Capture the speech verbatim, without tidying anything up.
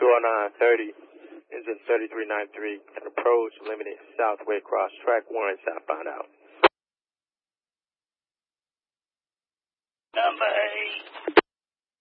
two oh nine thirty, engine thirty-three ninety-three, and approach limited southway cross track one southbound out. Number eight.